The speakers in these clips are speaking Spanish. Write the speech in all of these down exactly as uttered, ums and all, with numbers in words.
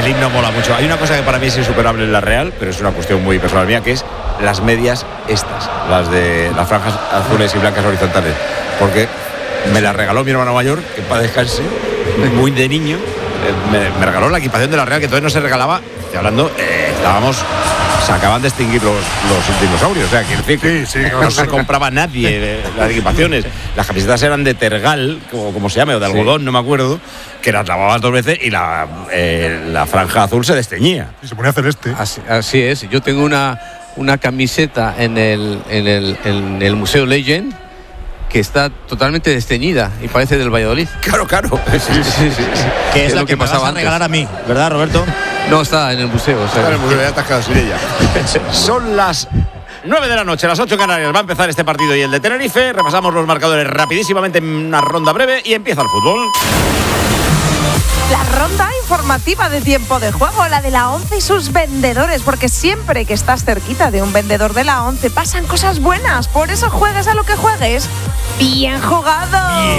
el himno mola mucho. Hay una cosa que para mí es insuperable en la Real, pero es una cuestión muy personal mía, que es las medias estas, las de las franjas azules y blancas horizontales, porque me las regaló mi hermano mayor, que para descanse, muy de niño. Me, me regaló la equipación de la Real, que todavía no se regalaba. Estoy hablando, eh, estábamos, se acaban de extinguir los, los dinosaurios, o sea, quiero decir que sí, sí, no se compraba nadie eh, las equipaciones. Las camisetas eran de tergal, como, como se llame, o de algodón, sí. No me acuerdo, que las lavabas dos veces y la, eh, la franja azul se desteñía. Y se ponía celeste. Así, así es, yo tengo una, una camiseta en el, en, el, en el Museo Legend que está totalmente desteñida y parece del Valladolid. Claro, claro. Sí, sí, sí, sí. Que es, es lo que, que me pasaba vas a regalar a mí, ¿verdad, Roberto? No, está en el museo. O sea, está en el museo, ya estás quedado sin ella. Son las nueve de la noche, las ocho Canarias. Va a empezar este partido y el de Tenerife. Repasamos los marcadores rapidísimamente en una ronda breve y empieza el fútbol. La ronda informativa de tiempo de juego, la de la ONCE y sus vendedores, porque siempre que estás cerquita de un vendedor de la ONCE pasan cosas buenas, por eso juegues a lo que juegues. ¡Bien jugado!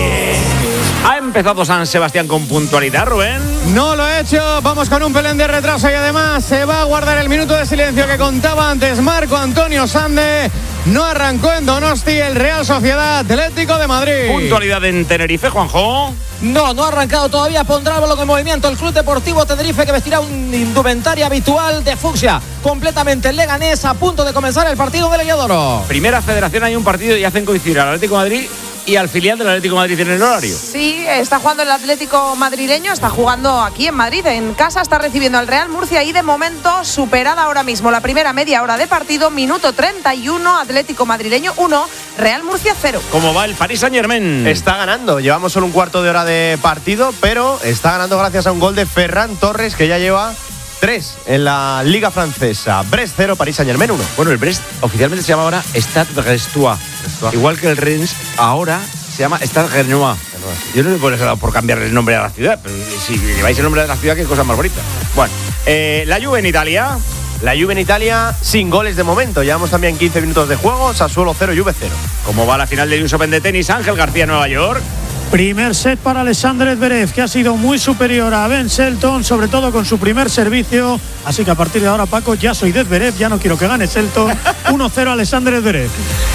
Yeah. Ha empezado San Sebastián con puntualidad, Rubén. No lo ha hecho, vamos con un pelín de retraso y además se va a guardar el minuto de silencio que contaba antes Marco Antonio Sande. No arrancó en Donosti el Real Sociedad Atlético de Madrid. Puntualidad en Tenerife, Juanjo. No, no ha arrancado todavía, pondrá algo en movimiento el Club Deportivo Tenerife, que vestirá un indumentaria habitual de fucsia. Completamente el Leganés, a punto de comenzar el partido del Heliodoro. Primera Federación, hay un partido y hacen coincidir al Atlético de Madrid y al filial del Atlético de Madrid en el horario. Sí, está jugando el Atlético madrileño, está jugando aquí en Madrid, en casa, está recibiendo al Real Murcia y de momento superada ahora mismo la primera media hora de partido, minuto treinta y uno, Atlético madrileño uno, Real Murcia cero. ¿Cómo va el Paris Saint-Germain? Está ganando, llevamos solo un cuarto de hora de partido, pero está ganando gracias a un gol de Ferran Torres, que ya lleva tres en la Liga Francesa. Brest cero, Paris Saint-Germain uno. Bueno, el Brest oficialmente se llama ahora Stade Brestois. Igual que el Rennes, ahora se llama Stade Rennais. Yo no sé por, eso, por cambiar el nombre a la ciudad, pero si lleváis el nombre de la ciudad, qué cosa más bonita. Bueno, eh, la Juve en Italia. La Juve en Italia sin goles de momento. Llevamos también quince minutos de juego. Sassuolo cero, Juve cero. ¿Cómo va la final del U S Open de tenis? Ángel García, Nueva York. Primer set para Alexander Zverev, que ha sido muy superior a Ben Shelton, sobre todo con su primer servicio. Así que a partir de ahora, Paco, ya soy de Zverev, ya no quiero que gane Shelton. uno cero Alexander Zverev.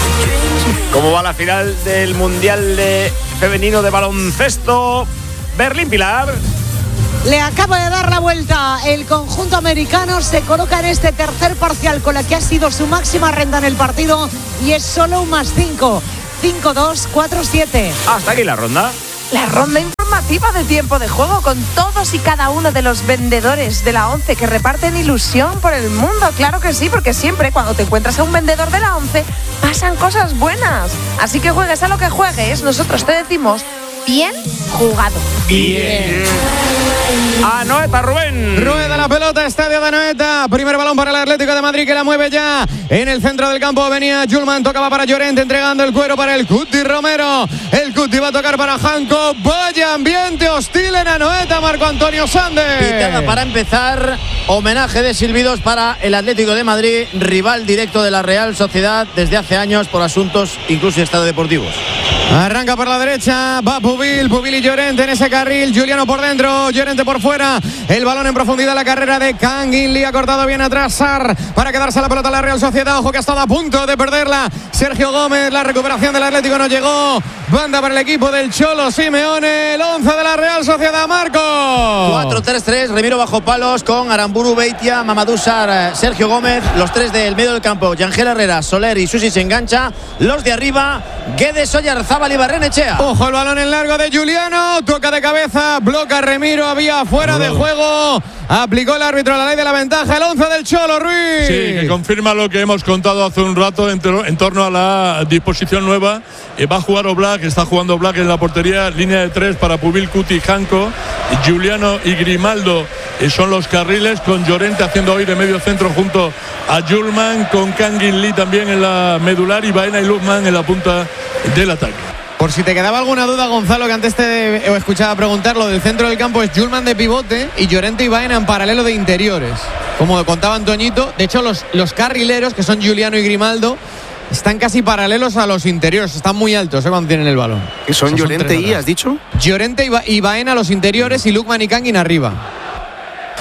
¿Cómo va la final del Mundial de Femenino de Baloncesto? Berlín, Pilar. Le acaba de dar la vuelta el conjunto americano, se coloca en este tercer parcial con la que ha sido su máxima renta en el partido y es solo un más cinco. cinco dos, cuatro siete. Hasta aquí la ronda. La ronda informativa de tiempo de juego con todos y cada uno de los vendedores de la ONCE que reparten ilusión por el mundo. Claro que sí, porque siempre cuando te encuentras a un vendedor de la ONCE pasan cosas buenas. Así que juegues a lo que juegues, nosotros te decimos bien jugado. Bien. Anoeta, Rubén. Rueda la pelota, estadio de Anoeta. Primer balón para el Atlético de Madrid, que la mueve ya en el centro del campo. Venía Julman, tocaba para Llorente, entregando el cuero para el Cuti Romero. El Cuti va a tocar para Janko. Vaya ambiente hostil en Anoeta, Marco Antonio Sande. Pitada para empezar, homenaje de silbidos para el Atlético de Madrid, rival directo de la Real Sociedad desde hace años por asuntos incluso extradeportivos. Arranca por la derecha, va Pubil, Pubil y Llorente en ese carril, Juliano por dentro, Llorente por fuera, el balón en profundidad, la carrera de Kangin Lee ha cortado bien atrás, Sar, para quedarse la pelota a la Real Sociedad, ojo que ha estado a punto de perderla, Sergio Gómez, la recuperación del Atlético no llegó, banda para el equipo del Cholo Simeone, el once de la Real Sociedad, Marcos. cuatro tres tres, Remiro bajo palos con Aramburu, Beitia, Mamadou Sar, Sergio Gómez, los tres del medio del campo, Yangel Herrera, Soler y Susi se engancha, los de arriba, Guedes, Oyarzábal y Barrenechea. Ojo el balón en largo de Juliano, toca de cabeza, bloca Remiro, había fuera de juego, aplicó el árbitro la ley de la ventaja, el once del Cholo, Ruiz. Sí, que confirma lo que hemos contado hace un rato en, en torno a la disposición nueva. Eh, va a jugar Oblak, está jugando Oblak en la portería, línea de tres para Pubil, Cuti, Janko, Juliano y Grimaldo eh, son los carriles, con Llorente haciendo hoy de medio centro junto a Julman, con Kangin Lee también en la medular y Baena y Luzman en la punta del ataque. Por si te quedaba alguna duda, Gonzalo, que antes te he escuchado preguntar, lo del centro del campo es Julman de pivote y Llorente y Baena en paralelo de interiores. Como contaba Antoñito, de hecho los, los carrileros, que son Juliano y Grimaldo, están casi paralelos a los interiores, están muy altos, ¿eh?, cuando tienen el balón. ¿Y son Llorente y, has dicho? Llorente y, ba- y Baena los interiores y Lukman y Kangin arriba.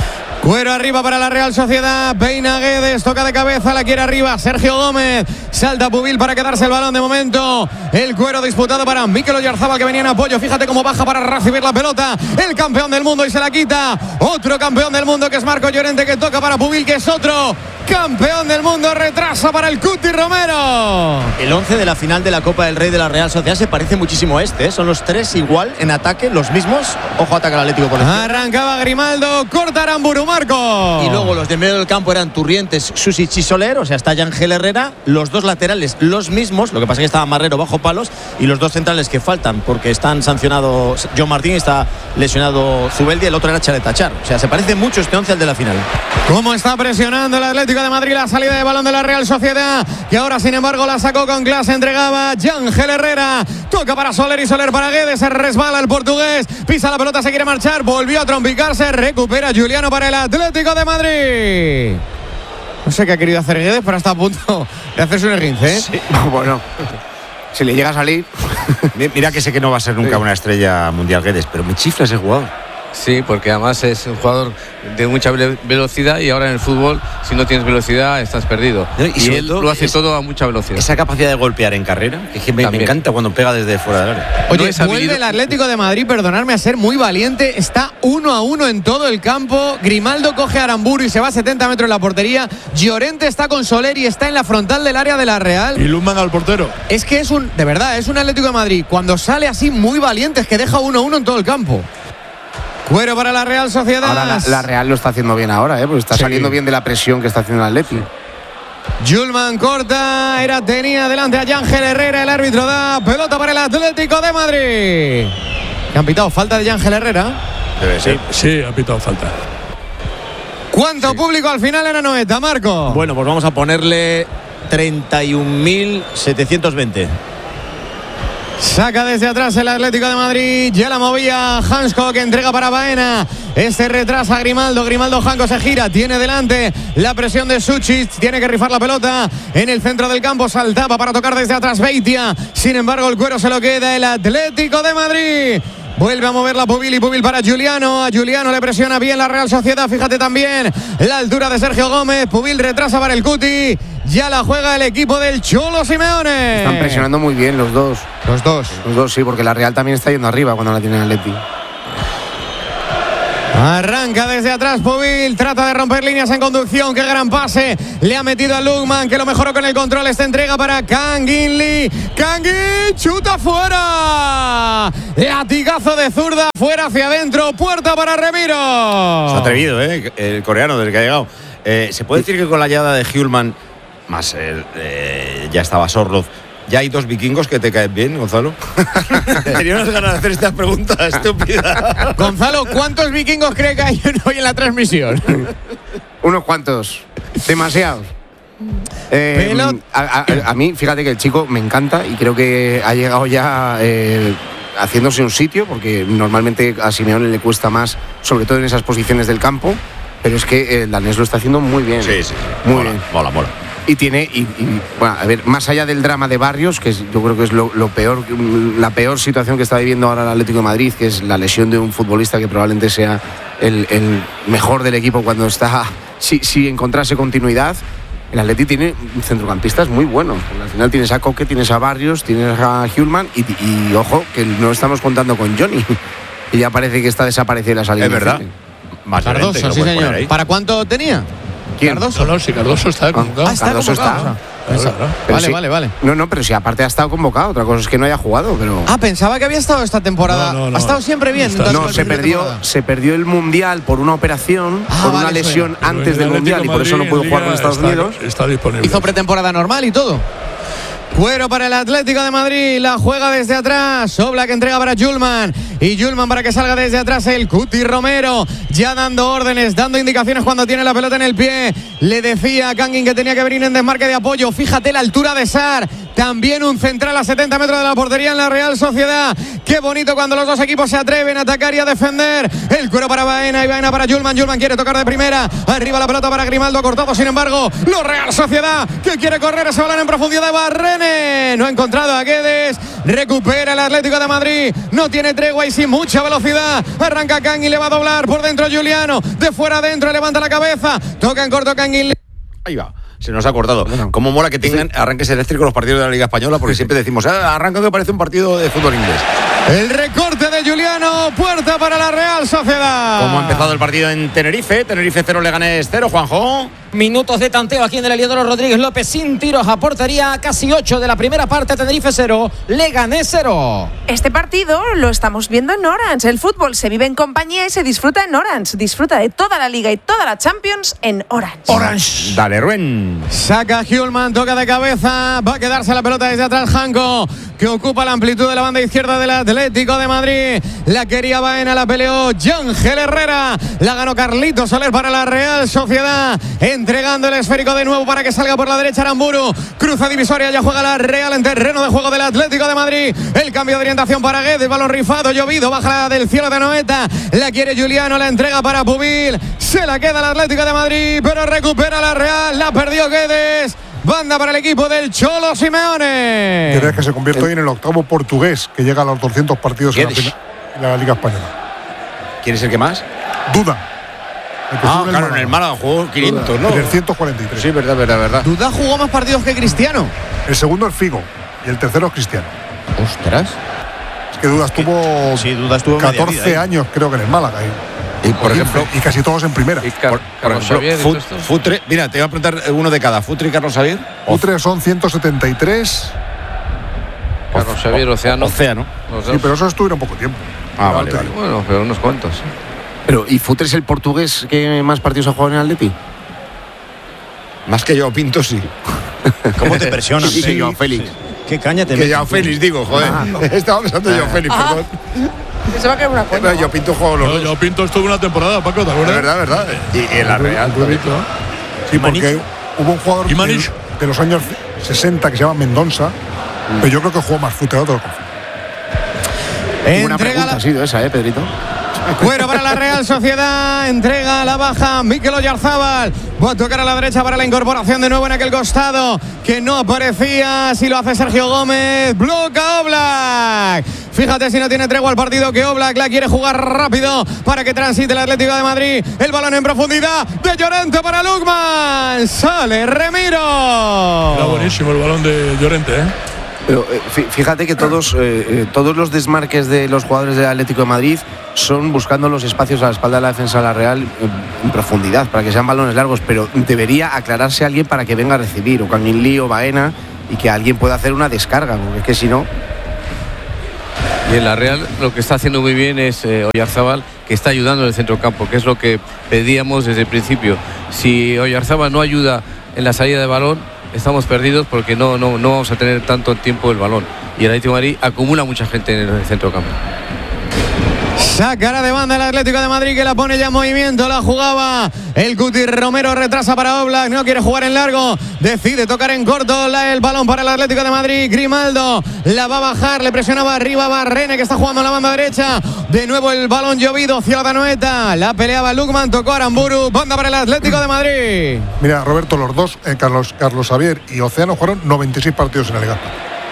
Cuero arriba para la Real Sociedad. Peina Guedes, toca de cabeza, la quiere arriba. Sergio Gómez, salta Pubil para quedarse el balón de momento. El cuero disputado para Mikel Oyarzábal, que venía en apoyo. Fíjate cómo baja para recibir la pelota. El campeón del mundo y se la quita. Otro campeón del mundo que es Marco Llorente, que toca para Pubil, que es otro campeón del mundo. Retrasa para el Cuti Romero. El once de la final de la Copa del Rey de la Real Sociedad se parece muchísimo a este, ¿eh? Son los tres igual en ataque, los mismos. Ojo, ataca el Atlético por encima. Arrancaba Grimaldo, corta Aramburu, Marco. Y luego los de medio del campo eran Turrientes, Susic y Soler, o sea, está Ángel Herrera. Los dos laterales, los mismos, lo que pasa es que estaba Marrero bajo palos. Y los dos centrales que faltan, porque están sancionados John Martín y está lesionado Zubeldia, el otro era Chaletachar. O sea, se parece mucho este once al de la final. ¿Cómo está presionando el Atlético de Madrid la salida de balón de la Real Sociedad? Que ahora, sin embargo, la sacó con clase, entregaba Ángel Herrera. Toca para Soler y Soler para Guedes. Se resbala el portugués, pisa la pelota, se quiere marchar, volvió a trompicarse, recupera Juliano para el Atlético de Madrid. No sé qué ha querido hacer Guedes, pero está a punto de hacerse un esguince, ¿eh? Sí. Bueno, si le llega a salir. Mira que sé que no va a ser nunca una estrella mundial Guedes, pero me chifla ese jugador. Sí, porque además es un jugador de mucha velocidad y ahora en el fútbol, si no tienes velocidad, estás perdido. No, y, y él todo, lo hace es, todo a mucha velocidad. Esa capacidad de golpear en carrera, que, es que me, me encanta cuando pega desde fuera del área. Oye, no vuelve el Atlético de Madrid, perdonadme, a ser muy valiente. Está uno a uno en todo el campo. Grimaldo coge a Aramburu y se va a setenta metros en la portería. Llorente está con Soler y está en la frontal del área de la Real. Y Lundman al portero. Es que es un, de verdad, es un Atlético de Madrid cuando sale así muy valiente, es que deja uno a uno en todo el campo. Cuero para la Real Sociedad. Ahora la, la Real lo está haciendo bien ahora, ¿eh? Porque está sí. saliendo bien de la presión que está haciendo el Atleti. Julman corta, era tenía delante a Ángel Herrera, el árbitro da pelota para el Atlético de Madrid. ¿Qué han pitado? ¿Falta de Ángel Herrera? Debe ser. Sí, ha pitado falta. ¿Cuánto sí. público al final en Anoeta, Marco? Bueno, pues vamos a ponerle treinta y un mil setecientos veinte. Saca desde atrás el Atlético de Madrid. Ya la movía Hansko, que entrega para Baena. Este retrasa a Grimaldo. Grimaldo Hanko se gira. Tiene delante la presión de Sucic. Tiene que rifar la pelota en el centro del campo. Saltaba para tocar desde atrás Beitia. Sin embargo, el cuero se lo queda el Atlético de Madrid. Vuelve a mover la Pubil y Pubil para Juliano. A Juliano le presiona bien la Real Sociedad. Fíjate también la altura de Sergio Gómez. Pubil retrasa para el Cuti. Ya la juega el equipo del Cholo Simeone. Están presionando muy bien los dos. Los dos. Los dos, sí, porque la Real también está yendo arriba cuando la tiene el Atleti. Arranca desde atrás Pubil, trata de romper líneas en conducción. Qué gran pase le ha metido a Lundman, que lo mejoró con el control. Esta entrega para Kangin Lee. Kangin, chuta fuera. Latigazo de zurda, fuera hacia adentro. Puerta para Remiro. Se ha atrevido, ¿eh? El coreano del que ha llegado. Eh, ¿Se puede decir que con la llegada de Hjulman, más el, eh, ya estaba Sorloth, ya hay dos vikingos que te caen bien, Gonzalo? Tenía unas ganas de hacer esta pregunta estúpida. Gonzalo, ¿cuántos vikingos cree que hay hoy en la transmisión? Unos cuantos. Demasiados. Eh, a, a, a mí, fíjate que el chico me encanta y creo que ha llegado ya eh, haciéndose un sitio, porque normalmente a Simeone le cuesta más, sobre todo en esas posiciones del campo, pero es que el danés lo está haciendo muy bien. Sí, sí, sí. Muy mola, bien. Mola, mola. Y tiene, y, y, bueno, a ver, más allá del drama de Barrios, que es, yo creo que es lo, lo peor, la peor situación que está viviendo ahora el Atlético de Madrid, que es la lesión de un futbolista que probablemente sea el, el mejor del equipo cuando está, si, si encontrase continuidad. El Atleti tiene centrocampistas muy buenos. Al final tienes a Coque, tienes a Barrios, tienes a Hjulman y, y ojo, que no estamos contando con Johnny. Y ya parece que está desapareciendo la salida. Es verdad. Más Cardoso, sí señor. ¿Para cuánto tenía? ¿Quién? Cardoso. No, no, si Cardoso está convocado. Ah, está Cardoso convocado. está. Claro, claro. Vale, sí, vale, vale. No, no, pero si aparte ha estado convocado. Otra cosa es que no haya jugado, pero. Ah, pensaba que había estado esta temporada. No, no, no. Ha estado siempre bien. No, no se perdió, se perdió el Mundial por una operación, ah, por vale, una lesión sí. antes del Mundial y por eso no pudo jugar con Estados está, Unidos. Está disponible. Hizo pretemporada normal y todo. Cuero para el Atlético de Madrid, la juega desde atrás, Oblak que entrega para Hjulman y Hjulman para que salga desde atrás el Cuti Romero, ya dando órdenes, dando indicaciones cuando tiene la pelota en el pie. Le decía a Kangin que tenía que venir en desmarque de apoyo. Fíjate la altura de Sar, También un central a setenta metros de la portería en la Real Sociedad. Qué bonito cuando los dos equipos se atreven a atacar y a defender. El cuero para Baena y Baena para Yulman. Yulman quiere tocar de primera. Arriba la pelota para Grimaldo, cortado sin embargo. La Real Sociedad que quiere correr ese balón en profundidad de Barrene. No ha encontrado a Guedes. Recupera el Atlético de Madrid. No tiene tregua y sin mucha velocidad. Arranca Kangin, le va a doblar por dentro Juliano. De fuera adentro, levanta la cabeza. Toca en corto Kangin. Ahí va. Se nos ha cortado. Cómo mola que tengan arranques eléctricos los partidos de la Liga Española, porque siempre decimos, ah, arranca que parece un partido de fútbol inglés. El recorte de Juliano, puerta para la Real Sociedad. ¿Cómo ha empezado el partido en Tenerife? Tenerife cero, Leganés cero, Juanjo. Minutos de tanteo aquí en el Heliodoro Rodríguez López sin tiros a portería, casi ocho de la primera parte, Tenerife cero, Leganés cero. Este partido lo estamos viendo en Orange. El fútbol se vive en compañía y se disfruta en Orange. Disfruta de toda la Liga y toda la Champions en Orange. Orange. Dale, Rubén. Saca Hjulman, toca de cabeza, va a quedarse la pelota desde atrás Janko, que ocupa la amplitud de la banda izquierda del Atlético de Madrid. La quería Baena, la peleó Yángel Herrera, la ganó Carlito Soler para la Real Sociedad, entregando el esférico de nuevo para que salga por la derecha Aramburu, cruza divisoria, ya juega la Real en terreno de juego del Atlético de Madrid. El cambio de orientación para Guedes, balón rifado, llovido, baja del cielo de Noeta, la quiere Juliano, la entrega para Pubil, se la queda el Atlético de Madrid, pero recupera la Real, la perdió Guedes. Banda para el equipo del Cholo Simeone. ¿Crees que se convierte hoy en el octavo portugués que llega a los doscientos partidos en la, en la Liga Española? ¿Quién es el que más? Duda. Ah, claro, en el Málaga jugó quinientos, ¿no? trescientos cuarenta y tres. Sí, verdad, verdad, verdad. Duda jugó más partidos que Cristiano. El segundo es Figo y el tercero es Cristiano. Ostras. Es que Duda estuvo, sí, Duda estuvo catorce años, creo que en el Málaga. Y, y por ejemplo, y casi todos en primera. Y Car- por, por ejemplo, Xavier, Fut, Futre, mira, te voy a preguntar uno de cada. Futre y Carlos Xavier. Futre son ciento setenta y tres. Carlos Xavier, Océano. Océano. Sí, pero eso estuvieron poco tiempo. Ah, vale, vale. Bueno, pero unos cuantos. Pero, ¿y Futre es el portugués que más partidos ha jugado en el Atleti? Más que yo, Pinto, sí. ¿Cómo te presionan? Sí, sí, Joao Félix. Sí. ¿Qué caña te Que Joao Félix, digo, joder. Ah, no. Estaba pensando en Joao Félix, ah. perdón. Se va a quedar una cuenta. Yo Pinto juego los no, dos. Yo Pinto estuvo una temporada, Paco, ¿te acuerdas? Es verdad, verdad. Y, y en la Real. Sí, porque hubo un jugador de, de los años sesenta que se llama Mendonça, mm. pero yo creo que jugó más Futre, otro. Buena pregunta ha sido esa, ¿eh, Pedrito? Cuero para la Real Sociedad, entrega la baja Mikel Oyarzábal, va a tocar a la derecha para la incorporación de nuevo en aquel costado que no aparecía, si lo hace Sergio Gómez, bloca Oblak. Fíjate si no tiene tregua el partido, que Oblak la quiere jugar rápido para que transite el Atlético de Madrid. El balón en profundidad de Llorente para Lukman, sale Remiro. Era buenísimo el balón de Llorente, ¿eh? Pero fíjate que todos, eh, todos los desmarques de los jugadores del Atlético de Madrid son buscando los espacios a la espalda de la defensa de la Real en, en profundidad, para que sean balones largos, pero debería aclararse alguien para que venga a recibir, o Kangin Lee o Baena, y que alguien pueda hacer una descarga, porque es que si no... Y en la Real lo que está haciendo muy bien es eh, Oyarzábal, que está ayudando en el centrocampo, que es lo que pedíamos desde el principio. Si Oyarzábal no ayuda en la salida de balón, estamos perdidos porque no, no, no vamos a tener tanto tiempo el balón. Y el Atlético de Madrid acumula mucha gente en el centrocampo. Sacará de banda el Atlético de Madrid, que la pone ya en movimiento, la jugaba el Cuti Romero, retrasa para Oblak, no quiere jugar en largo, decide tocar en corto la, el balón para el Atlético de Madrid. Grimaldo la va a bajar, le presionaba arriba Barrene, que está jugando en la banda derecha, de nuevo el balón llovido hacia la Danoeta, la peleaba Lukman, tocó Aramburu, banda para el Atlético de Madrid. Mira, Roberto, los dos, eh, Carlos, Carlos Xavier y Océano, jugaron noventa y seis partidos en la Liga.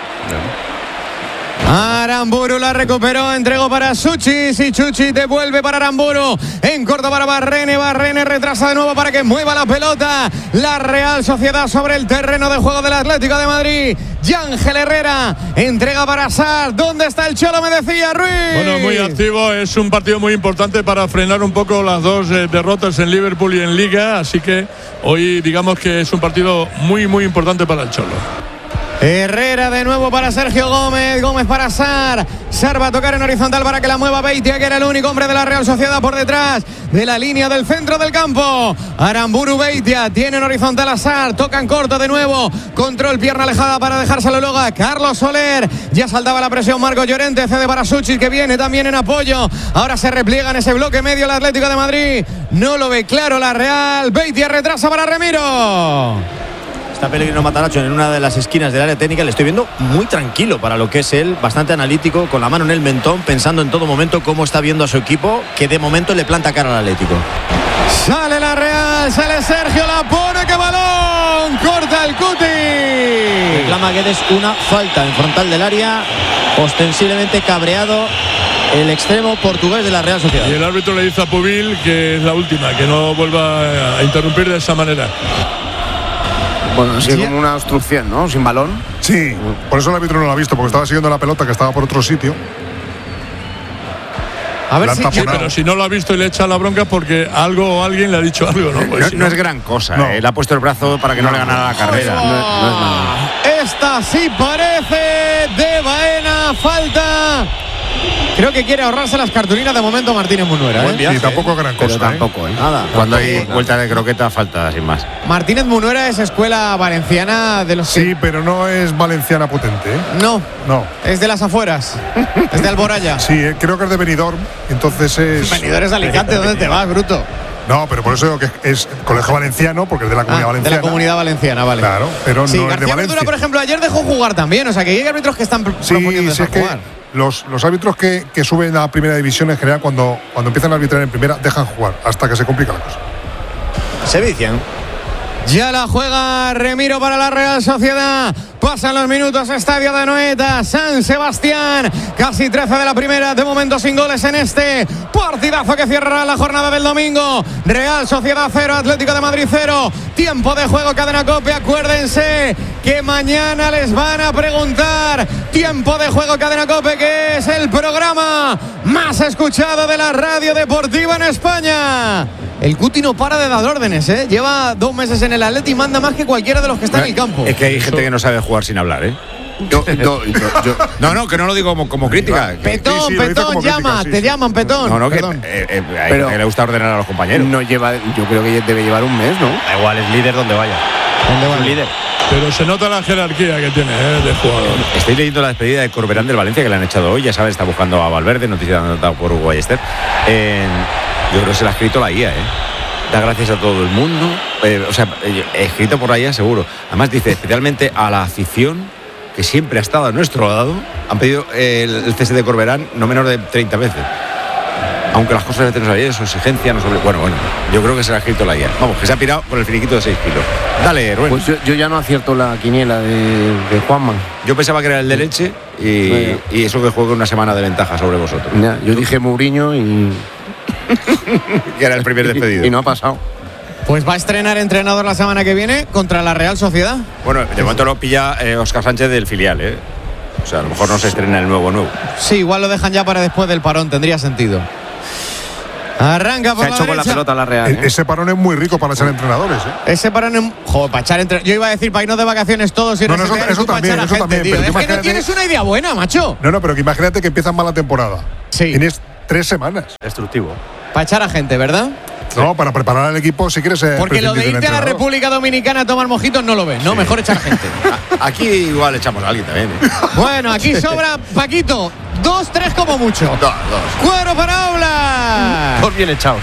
Aramburu la recuperó, entregó para Suchis y Chuchi devuelve para Aramburu, en corto para Barrene, Barrene retrasa de nuevo para que mueva la pelota la Real Sociedad sobre el terreno de juego del Atlético de Madrid. Yángel Herrera entrega para Sar. ¿Dónde está el Cholo? Me decía Ruiz. Bueno, muy activo, es un partido muy importante para frenar un poco las dos eh, derrotas en Liverpool y en Liga, así que hoy digamos que es un partido muy muy importante para el Cholo. Herrera de nuevo para Sergio Gómez, Gómez para Sar, Sar va a tocar en horizontal para que la mueva Beitia, que era el único hombre de la Real Sociedad por detrás de la línea del centro del campo. Aramburu, Beitia, tiene en horizontal a Sar, toca en corto de nuevo, control, pierna alejada para dejárselo luego a Carlos Soler, ya saltaba la presión Marco Llorente, cede para Suchis, que viene también en apoyo, ahora se repliega en ese bloque medio el Atlético de Madrid, no lo ve claro la Real, Beitia retrasa para Remiro. Está Pellegrino Matarazzo en una de las esquinas del área técnica. Le estoy viendo muy tranquilo para lo que es él, bastante analítico, con la mano en el mentón, pensando en todo momento cómo está viendo a su equipo, que de momento le planta cara al Atlético. Sale la Real, sale Sergio, la pone, que balón, corta el Cuti. Reclama Guedes una falta en frontal del área, ostensiblemente cabreado el extremo portugués de la Real Sociedad. Y el árbitro le dice a Pubil que es la última, que no vuelva a interrumpir de esa manera. Bueno, así como una obstrucción, ¿no? Sin balón. Sí, por eso el árbitro no lo ha visto, porque estaba siguiendo la pelota que estaba por otro sitio. A ver si, sí, pero si no lo ha visto y le echa la bronca porque algo o alguien le ha dicho algo, ¿no? Pues no, si no no es gran cosa, no. eh. Le ha puesto el brazo para que no, no le ganara la carrera. Oh, no, no es nada. Esta sí parece de Baena, falta. Creo que quiere ahorrarse las cartulinas de momento Martínez Munuera. ¿eh? Sí, tampoco gran cosa. Pero tampoco, ¿eh? Nada. Cuando tampoco, hay nada. vuelta de croqueta, falta sin más. Martínez Munuera es escuela valenciana de los. Sí, pero no es valenciana potente, ¿eh? No. No. Es de las afueras. Es de Alboraya. Sí, eh, creo que es de Benidorm. Entonces es. Benidorm es de Alicante. ¿Dónde te vas, bruto? No, pero por eso digo que es colegio valenciano, porque es de la comunidad ah, valenciana. De la comunidad valenciana, vale. Claro, pero sí, no García es de Valencia. Cordura, por ejemplo, ayer dejó jugar también. O sea, que hay árbitros que están sí, proponiendo sí, es que jugar. Los, los árbitros que, que suben a primera división en general, cuando, cuando empiezan a arbitrar en primera, dejan jugar hasta que se complica la cosa. Se vician. Ya la juega Remiro para la Real Sociedad. Pasan los minutos, estadio de Anoeta, San Sebastián. Casi trece de la primera, de momento sin goles en este partidazo que cierra la jornada del domingo. Real Sociedad cero, Atlético de Madrid cero. Tiempo de juego, Cadena COPE. Acuérdense que mañana les van a preguntar. Tiempo de juego, Cadena COPE, que es el programa más escuchado de la radio deportiva en España. El Cuti no para de dar órdenes, ¿eh? Lleva dos meses en el Atleti y manda más que cualquiera de los que está en el campo. Es que hay gente que no sabe jugar sin hablar, ¿eh? Yo, yo, yo, yo. No, no, que no lo digo como, como crítica. Petón, sí, sí, Petón, llama, sí, te sí. llaman, Petón. No, no, que Perdón. eh, eh, Pero que le gusta ordenar a los compañeros. No lleva, yo creo que debe llevar un mes, ¿no? Da igual, es líder donde vaya. ¿Dónde va el líder? Pero se nota la jerarquía que tiene, ¿eh? De jugador. Estoy leyendo la despedida de Corberán del Valencia que le han echado hoy. Ya sabes, está buscando a Valverde, noticia dada por Hugo Ballester. Eh, yo creo que se la ha escrito la I A, ¿eh? Da gracias a todo el mundo. Eh, o sea, eh, escrito por la I A seguro. Además dice, especialmente a la afición que siempre ha estado a nuestro lado. Han pedido eh, el, el cese de Corberán no menos de treinta veces. Aunque las cosas a veces no sabían, su exigencia no sobre. Bueno, bueno, yo creo que se la ha escrito la I A. Vamos, que se ha pirado con el finiquito de seis kilos. Dale, Rubén. Pues yo, yo ya no acierto la quiniela de, de Juanma. Yo pensaba que era el de leche y, Vaya. y eso que juega una semana de ventaja sobre vosotros. Ya, yo dije Mourinho y. Que era el primer despedido. Y, y no ha pasado. Pues va a estrenar entrenador la semana que viene contra la Real Sociedad. Bueno, de momento lo pilla eh, Óscar Sánchez del filial, ¿eh? O sea, a lo mejor no se estrena el nuevo nuevo. Sí, igual lo dejan ya para después del parón, tendría sentido. Arranca por Se ha la hecho con la derecha. pelota la Real. E- ¿eh? Ese parón es muy rico para ser entrenadores, ¿eh? Ese parón es... Joder, para echar entre... Yo iba a decir para irnos de vacaciones todos y No, no, eso- resetear y eso tú para también, echar a eso gente, también, tío. pero Es que no imagínate- tienes una idea buena, macho. No, no, pero que imagínate que empiezas mal la temporada. Sí. Tienes tres semanas. Destructivo. Para echar a gente, ¿verdad? No, para preparar al equipo si quieres ser. Porque lo de prescindir irte del a la entrenador. República Dominicana a tomar mojitos no lo ves, ¿no? Mejor echar gente. Aquí igual echamos a alguien también, ¿eh? Bueno, aquí sobra Paquito. Dos, tres como mucho. Dos, dos. Cuero para Oblak. Todos bien echados.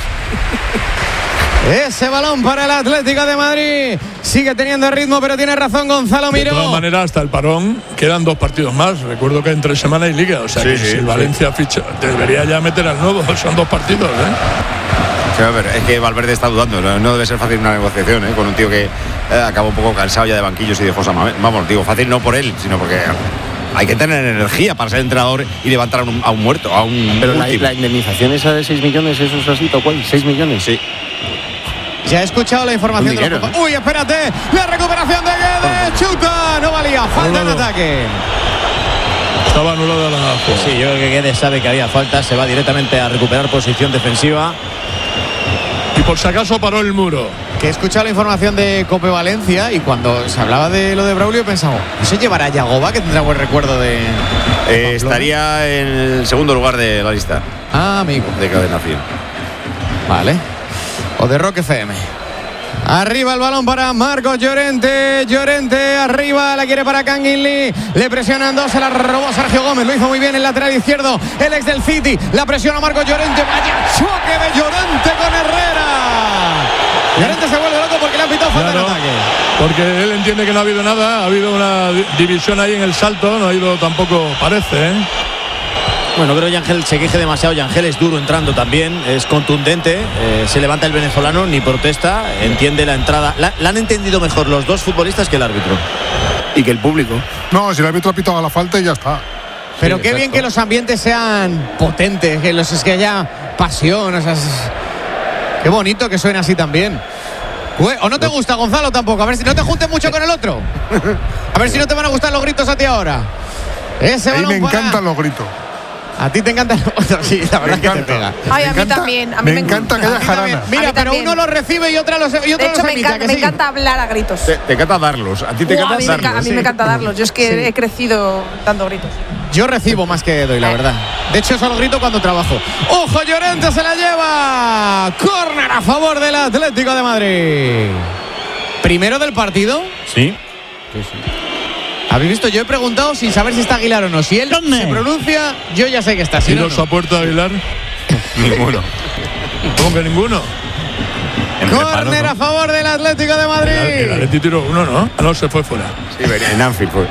Ese balón para el Atlético de Madrid. Sigue teniendo ritmo, pero tiene razón Gonzalo De todas Miró. maneras, hasta el parón quedan dos partidos más. Recuerdo que entre semana y liga. O sea, Sí, que sí, si el sí. Valencia ficha, debería ya meter al nuevo. Son dos partidos, ¿eh? Sí, a ver, es que Valverde está dudando. No, no debe ser fácil una negociación, ¿eh? Con un tío que eh, acabó un poco cansado ya de banquillos y de José Manuel. Vamos, digo, fácil no por él, sino porque hay que tener energía para ser entrenador y levantar a un, a un muerto, a un Pero la, último. la indemnización esa de seis millones, ¿eso es así, tal cual? ¿seis millones? Sí. Ya he escuchado la información Un de los dinero, compa- Uy, espérate. La recuperación de Guedes. Chuta. No valía. Falta en Anulado. ataque. Estaba anulada la jugada. Sí, yo creo que Guedes sabe que había falta. Se va directamente a recuperar posición defensiva. Y por si acaso paró el muro. Que he escuchado la información de Cope Valencia y cuando se hablaba de lo de Braulio pensaba, ¿no se llevará a Yagoba, que tendrá buen recuerdo de... Eh, estaría en el segundo lugar de la lista Ah, amigo. de cadenación. Vale. O de Rock F M. Arriba el balón para Marcos Llorente. Llorente arriba, la quiere para Kangin Lee. Le presionan dos, se la robó Sergio Gómez. Lo hizo muy bien el lateral izquierdo, el ex del City. La presiona Marcos Llorente. Vaya choque de Llorente con Herrera. Llorente se vuelve loco porque le ha pitado falta Claro. en ataque. Porque él entiende que no ha habido nada, ha habido una división ahí en el salto, no ha ido tampoco, parece, ¿eh? Bueno, creo que Yangel se queje demasiado. Yangel es duro entrando también, es contundente. Eh, se levanta el venezolano, ni protesta, entiende la entrada. La, la han entendido mejor los dos futbolistas que el árbitro. Y que el público. No, si el árbitro ha pitado la falta y ya está. Pero Sí, qué exacto. bien que los ambientes sean potentes, que, los, es que haya pasión. O sea, es- qué bonito que suene así también. Ue- ¿O no te gusta, Gonzalo, tampoco? A ver si no te juntes mucho con el otro. A ver si no te van a gustar los gritos a ti ahora. Ese Ahí balón me para- encantan los gritos. A ti te encantan los otros, sí, la verdad Me que te encanta. pega. Ay, a Me mí encanta- también. A mí me me encanta que haya a mí también. jarana. Mira, A mí pero también. uno lo recibe y otra los, y De otro hecho, los me emite, encanta, ¿que me sí? encanta hablar a gritos. Te, te encanta darlos. A ti te Uh, a, encanta mí me, enca- darlos. a mí sí. me encanta darlos. Yo es que Sí. he crecido dando gritos. Yo recibo más que doy, la verdad. De hecho, solo grito cuando trabajo. ¡Ojo, Llorente se la lleva! Córner a favor del Atlético de Madrid. Primero del partido. Sí. ¿Habéis visto? Yo he preguntado sin saber si está Aguilar o no. Si él ¿Dónde? se pronuncia, yo ya sé que está. Si no, ¿Tiros no. a puerta, Aguilar? Ninguno. ¿Cómo que ninguno? En Córner preparo, a favor del Atlético de El, el Madrid. Atleti tiró uno, ¿no? Ah, no, se fue fuera. ¿no? Sí, venía en Anfield. Pues.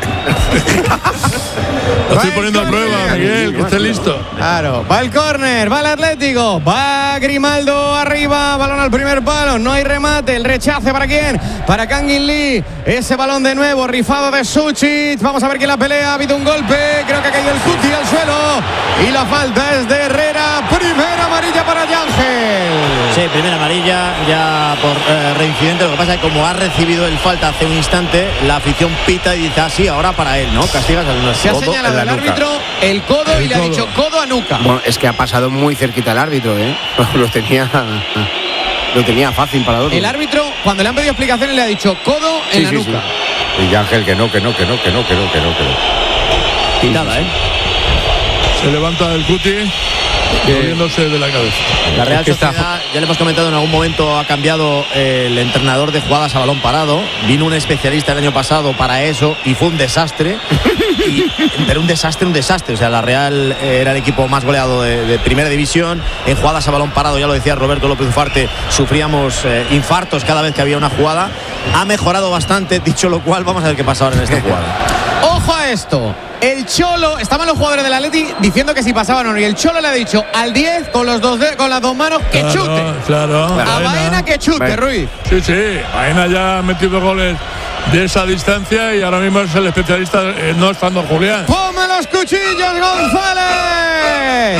Lo estoy Va poniendo a el prueba, córner. Miguel, que esté listo. Claro, va el córner, va el Atlético, va Grimaldo arriba, balón al primer palo, no hay remate, el rechace para quién, para Kangin Lee, ese balón de nuevo, rifado de Suchit, vamos a ver quién la pelea, ha habido un golpe, creo que ha caído el Cuti al suelo y la falta es de Herrera, primera amarilla para Yangel. Sí, primera amarilla ya por eh, reincidente. Lo que pasa es que como ha recibido el falta hace un instante, la afición pita y dice, ah, sí, ahora para él, ¿no? Castigas al Se ha Codo señalado en la el nuca. árbitro el codo El y le ha codo. dicho codo a nuca. Bueno, es que ha pasado muy cerquita el árbitro, ¿eh? Lo tenía, lo tenía fácil para dos. El árbitro, cuando le han pedido explicaciones, le ha dicho codo en Sí, la sí, nuca. Y Ángel, que no, que no, que no, que no, que no, que no, que no. Pitada, ¿eh? Se levanta el Cuti, moviéndose de la cabeza. La Real Es que está- Sociedad, ya le hemos comentado en algún momento, ha cambiado el entrenador de jugadas a balón parado. Vino un especialista el año pasado para eso y fue un desastre. Y, pero un desastre, un desastre. O sea, la Real eh, era el equipo más goleado de, de primera división. En jugadas a balón parado, ya lo decía Roberto López Ufarte, sufríamos eh, infartos cada vez que había una jugada. Ha mejorado bastante, dicho lo cual, vamos a ver qué pasa ahora en esta jugada. Ojo a esto. El Cholo, estaban los jugadores del Atleti diciendo que si pasaban o no. Y el Cholo le ha dicho al diez con, los dos de- con las dos manos que Claro, chute. Claro. A Baena que chute, Baena. Ruiz. Sí, sí. Baena ya ha metido goles de esa distancia y ahora mismo es el especialista, eh, no estando Julián. ¡Ponme los cuchillos, González!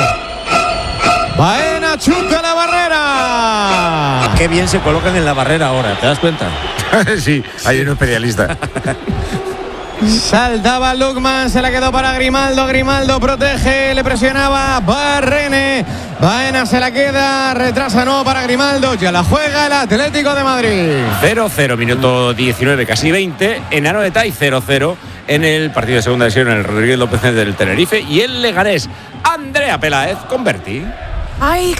Baena chuta la barrera. Qué bien se colocan en la barrera ahora, ¿te das cuenta? Sí, hay un especialista. Saltaba Lukman, se la quedó para Grimaldo. Grimaldo protege, le presionaba Barrene. Baena se la queda, retrasa no para Grimaldo. Ya la juega el Atlético de Madrid. cero cero, minuto diecinueve, casi veinte. En Anoeta y cero cero en el partido de segunda división en el Rodríguez López del Tenerife. Y el Leganés, Andrea Peláez, convertí. Ay,